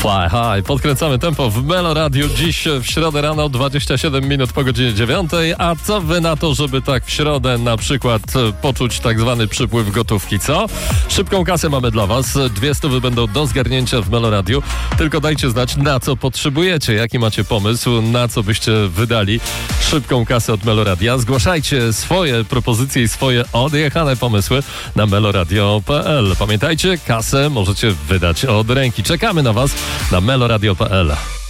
Fly High. Podkręcamy tempo w Melo Radio. Dziś w środę rano, 27 minut po godzinie 9. A co wy na to, żeby tak w środę na przykład poczuć tak zwany przypływ gotówki, co? Szybką kasę mamy dla was. 200 będą do zgarnięcia w Melo Radio. Tylko dajcie znać, na co potrzebujecie. Jaki macie pomysł, na co byście wydali szybką kasę od Melo Radia. Zgłaszajcie swoje propozycje i swoje odjechane pomysły na meloradio.pl. Pamiętajcie, kasę możecie wydać od ręki. Czekamy na was na meloradio.pl.